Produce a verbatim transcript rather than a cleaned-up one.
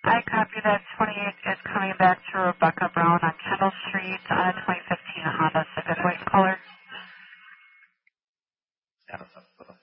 I copy that. twenty-eight is coming back to Rebecca Brown on Kendall Street, uh, twenty fifteen Honda Civic white color. Yeah.